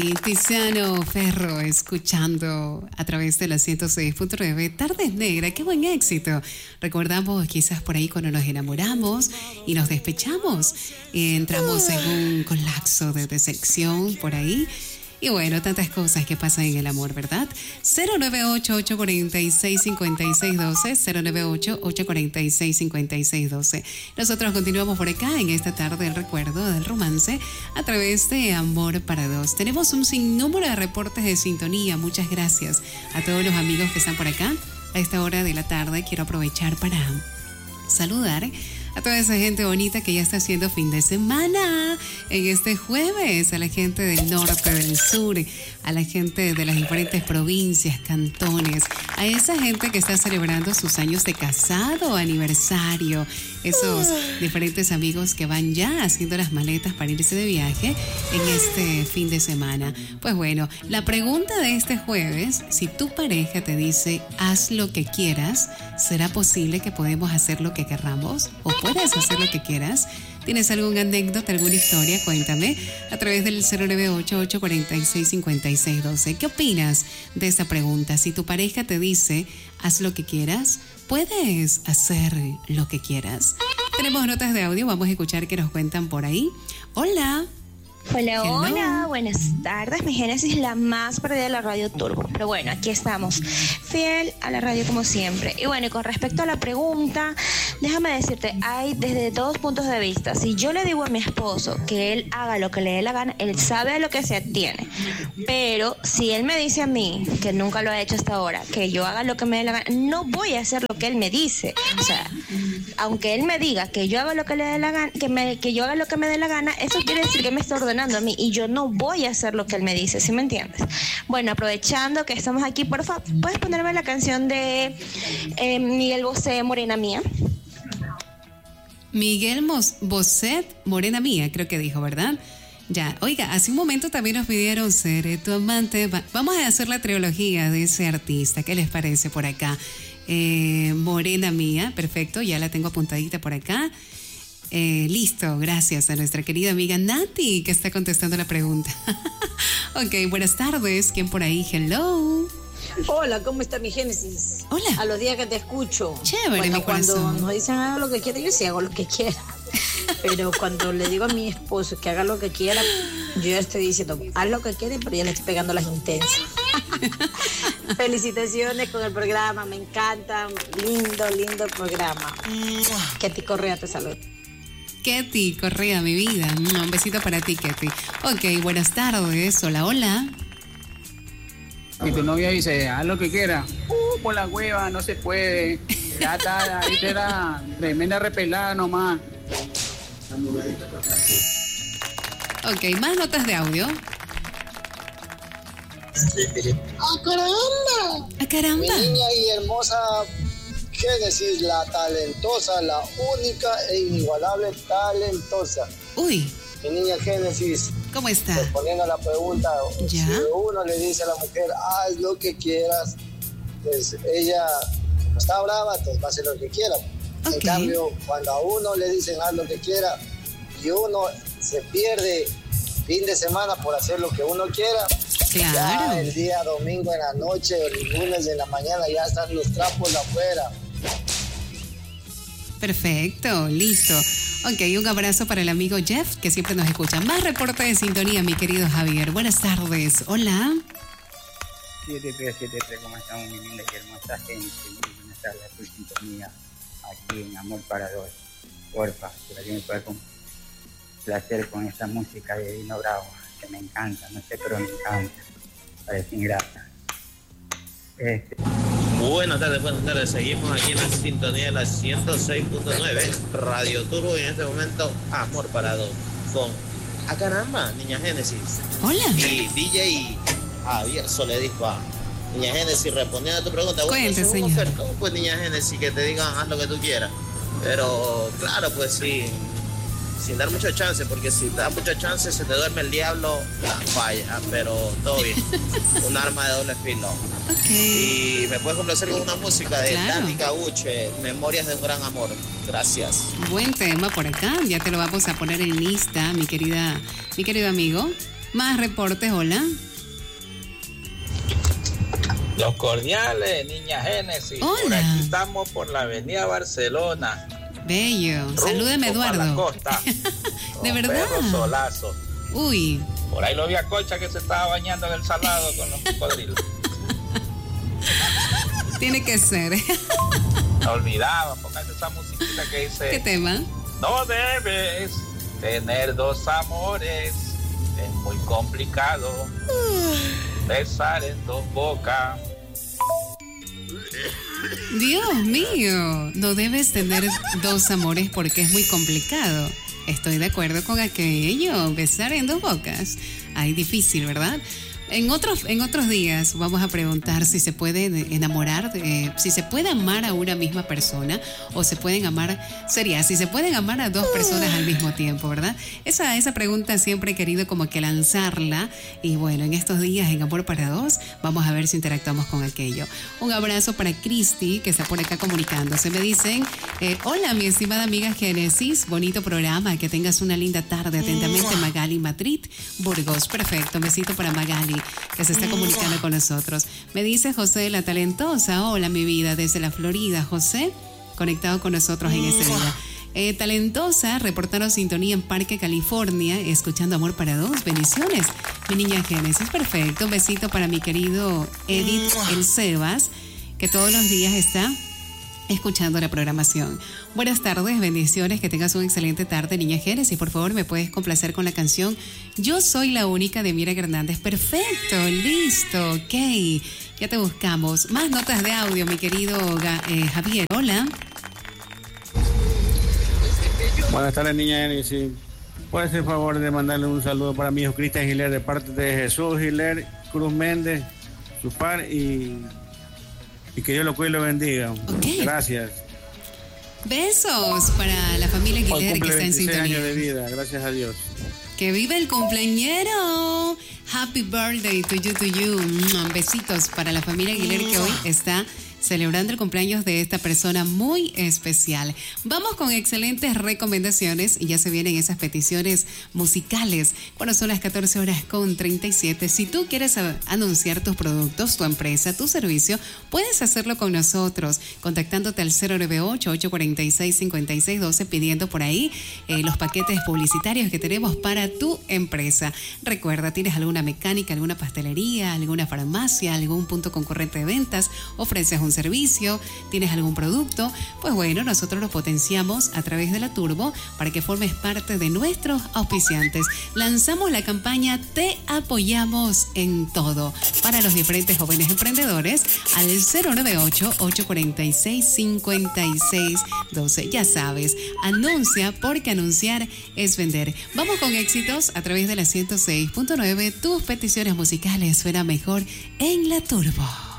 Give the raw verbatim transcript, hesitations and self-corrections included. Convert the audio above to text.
Tiziano Ferro, escuchando a través de la ciento seis punto nueve, Tardes Negras, qué buen éxito. Recordamos quizás por ahí cuando nos enamoramos y nos despechamos, y entramos en un colapso de decepción por ahí. Y bueno, tantas cosas que pasan en el amor, ¿verdad? cero nueve ocho, ocho cuatro seis, cinco seis uno dos, cero nueve ocho, ocho cuatro seis, cinco seis uno dos. Nosotros continuamos por acá en esta tarde del recuerdo del romance a través de Amor para Dos. Tenemos un sinnúmero de reportes de sintonía. Muchas gracias a todos los amigos que están por acá a esta hora de la tarde. Quiero aprovechar para saludar a toda esa gente bonita que ya está haciendo fin de semana en este jueves, a la gente del norte, del sur, a la gente de las diferentes provincias, cantones, a esa gente que está celebrando sus años de casado, aniversario, esos diferentes amigos que van ya haciendo las maletas para irse de viaje en este fin de semana. Pues bueno, la pregunta de este jueves, si tu pareja te dice haz lo que quieras, ¿será posible que podemos hacer lo que querramos? ¿O puedes hacer lo que quieras? ¿Tienes alguna anécdota, alguna historia? Cuéntame a través del cero nueve ocho, ocho cuatro seis, cinco seis uno dos. ¿Qué opinas de esta pregunta? Si tu pareja te dice haz lo que quieras, ¿puedes hacer lo que quieras? Tenemos notas de audio, vamos a escuchar qué nos cuentan por ahí. Hola. Hola, Hello. hola, buenas tardes. Mi Génesis, la más perdida de la radio Turbo. Pero bueno, aquí estamos, fiel a la radio como siempre. Y bueno, y con respecto a la pregunta, déjame decirte, hay desde dos puntos de vista. Si yo le digo a mi esposo que él haga lo que le dé la gana, él sabe a lo que se atiene. Pero si él me dice a mí, que nunca lo ha hecho hasta ahora, que yo haga lo que me dé la gana, no voy a hacer lo que él me dice. O sea, aunque él me diga que yo haga lo que le dé la gana, que, me, que yo haga lo que me dé la gana, eso quiere decir que me está ordenando a mí y yo no voy a hacer lo que él me dice, ¿sí me entiendes? Bueno, aprovechando que estamos aquí, por favor, ¿puedes ponerme la canción de eh, Miguel Bosé, Morena Mía? Miguel Mos- Bosé, Morena Mía, creo que dijo, ¿verdad? Ya, oiga, hace un momento también nos pidieron Seré tu amante. Va- vamos a hacer la trilogía de ese artista, ¿qué les parece por acá? Eh, Morena Mía, perfecto, ya la tengo apuntadita por acá. Eh, listo, gracias a nuestra querida amiga Nati que está contestando la pregunta. Ok, buenas tardes, ¿quién por ahí? Hello. Hola, ¿cómo está mi Génesis? Hola. A los días que te escucho. Chévere, bueno, mi cuando corazón. nos dicen haga lo que quiera, yo sí hago lo que quiera. Pero cuando le digo a mi esposo que haga lo que quiera, yo ya estoy diciendo, haz lo que quieres, pero ya le estoy pegando las intensas. Felicitaciones con el programa, me encanta. Lindo, lindo programa. Ketty Correa te saluda. Ketty Correa, mi vida. Un besito para ti, Ketty. Ok, buenas tardes. Hola, hola. Y tu novia dice, haz lo que quiera. Uh, por la hueva, no se puede. Ya está, ahí te da tremenda repelada nomás. Ok, más notas de audio. ¡Ah, caramba! ¡Ah, caramba! Mi niña y hermosa Génesis, la talentosa, la única e inigualable talentosa. Uy, Mi niña Génesis, ¿cómo está? respondiendo a la pregunta, ¿Ya? si uno le dice a la mujer, haz lo que quieras, pues ella no está brava, pues va a hacer lo que quiera. Ok. En cambio, cuando a uno le dicen haz lo que quiera y uno se pierde fin de semana por hacer lo que uno quiera, Claro. ya el día domingo en la noche o el lunes en la mañana ya están los trapos afuera. Perfecto, listo. Ok, un abrazo para el amigo Jeff, que siempre nos escucha. Más reporte de sintonía, mi querido Javier. Buenas tardes. Hola. siete tres siete tres, ¿cómo estamos, mi linda y hermosa gente? Muy buenas tardes, por sintonía, aquí en Amor para Dos. Porfa, que alguien me pueda complacer con esta música de Dino Bravo, que me encanta, no sé, pero me encanta. Parece ingrata. Este. Buenas tardes, buenas tardes. Seguimos aquí en la sintonía de la ciento seis punto nueve Radio Turbo y en este momento Amor para Dos con ¡ah, caramba! Niña Génesis Hola. y D J Javier Soledispa. Niña Génesis, respondiendo a tu pregunta, bueno, Cuente, es un señor. ofertón, pues Niña Génesis, que te digan haz lo que tú quieras. Pero claro, pues sí, sin dar mucho chance, porque si te da mucho chance se te duerme el diablo, la falla, pero todo bien. Un arma de doble filo. Ok. Y me puedes complacer con una música de Claro. Dani Cauche, Memorias de un gran amor. Gracias. Buen tema por acá. Ya te lo vamos a poner en lista, mi querida, mi querido amigo. Más reportes, hola. Los cordiales, niña Génesis. Hola. Por aquí estamos por la avenida Barcelona. Bello. Salúdeme, Eduardo. Para la costa. De verdad. Perro Solazo. Uy. Por ahí lo vi a Concha que se estaba bañando en el salado con los cocodrilos. Tiene que ser. No olvidaba, póngase esa musiquita que dice. ¿Qué tema? No debes tener dos amores. Es muy complicado besar en dos bocas. Dios mío, no debes tener dos amores porque es muy complicado. Estoy de acuerdo con aquello, besar en dos bocas. Ay, difícil, ¿verdad? En otros, en otros días vamos a preguntar si se puede enamorar, eh, si se puede amar a una misma persona o se pueden amar, sería, si se pueden amar a dos personas al mismo tiempo, ¿verdad? Esa, esa pregunta siempre he querido como que lanzarla y bueno, en estos días en Amor para Dos vamos a ver si interactuamos con aquello. Un abrazo para Cristi que está por acá comunicándose. Me dicen, eh, hola mi estimada amiga Génesis, bonito programa, que tengas una linda tarde. Atentamente Magali Madrid, Burgos. Perfecto, un besito para Magali que se está comunicando con nosotros. Me dice José la Talentosa, hola mi vida, desde la Florida. José, conectado con nosotros en este día. Eh, talentosa, reportaron sintonía en Parque, California, escuchando Amor para Dos. Bendiciones, mi niña Génesis. Perfecto, un besito para mi querido Edith El Sebas, que todos los días está escuchando la programación. Buenas tardes, bendiciones, que tengas una excelente tarde, niña Génesis. Por favor, me puedes complacer con la canción Yo Soy la Única de Mira Hernández. Perfecto, listo, ok, ya te buscamos. Más notas de audio, mi querido eh, Javier, hola. Buenas tardes, niña Génesis. ¿Puedes hacer el favor de mandarle un saludo para mi hijo Cristian Giler de parte de Jesús Giler Cruz Méndez, su par, y Y que Dios lo cuide y lo bendiga. Okay. Gracias. Besos para la familia Aguilera que está en sintonía. años de vida, gracias a Dios. Que vive el cumpleañero. Happy birthday to you, to you. Besitos para la familia Aguilera que hoy está celebrando el cumpleaños de esta persona muy especial. Vamos con excelentes recomendaciones y ya se vienen esas peticiones musicales. Cuando son las catorce horas con treinta y siete. Si tú quieres anunciar tus productos, tu empresa, tu servicio, puedes hacerlo con nosotros, contactándote al cero nueve ocho, ocho cuatro seis, cinco seis uno dos, pidiendo por ahí eh, los paquetes publicitarios que tenemos para tu empresa. Recuerda, ¿tienes alguna mecánica, alguna pastelería, alguna farmacia, algún punto concurrente de ventas? ¿Ofreces un servicio? ¿Tienes algún producto? Pues bueno, nosotros lo potenciamos a través de la Turbo para que formes parte de nuestros auspiciantes. Lanzamos la campaña Te Apoyamos en Todo para los diferentes jóvenes emprendedores al cero nueve ocho, ocho cuatro seis, cinco seis uno dos. Ya sabes, anuncia porque anunciar es vender. Vamos con éxitos a través de la ciento seis punto nueve. Tus peticiones musicales suenan mejor en la Turbo.